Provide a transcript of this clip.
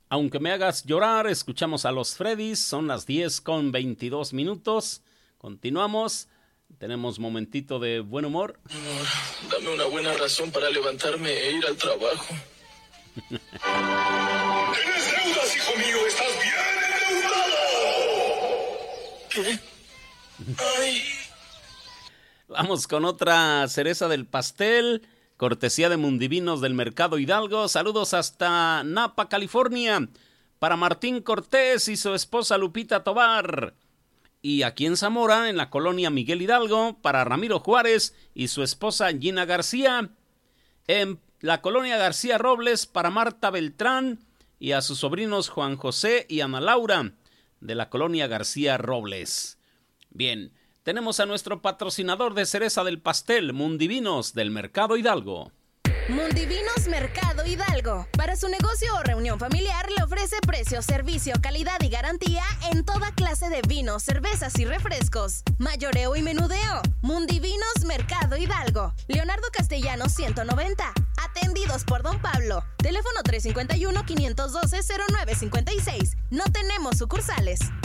Aunque me hagas llorar, escuchamos a los Freddys, son las 10:22. Continuamos, tenemos momentito de buen humor. Amor, dame una buena razón para levantarme e ir al trabajo. ¡Tienes deudas, hijo mío! ¡Estás bien endeudado! ¿Qué? ¡Ay! Vamos con otra cereza del pastel, cortesía de Mundivinos del Mercado Hidalgo. Saludos hasta Napa, California, para Martín Cortés y su esposa Lupita Tobar. Y aquí en Zamora, en la colonia Miguel Hidalgo, para Ramiro Juárez y su esposa Gina García. En la colonia García Robles, para Marta Beltrán y a sus sobrinos Juan José y Ana Laura, de la colonia García Robles. Bien. Tenemos a nuestro patrocinador de cereza del pastel, Mundivinos del Mercado Hidalgo. Mundivinos Mercado Hidalgo. Para su negocio o reunión familiar le ofrece precio, servicio, calidad y garantía en toda clase de vinos, cervezas y refrescos. Mayoreo y menudeo. Mundivinos Mercado Hidalgo. Leonardo Castellanos 190. Atendidos por Don Pablo. Teléfono 351-512-0956. No tenemos sucursales.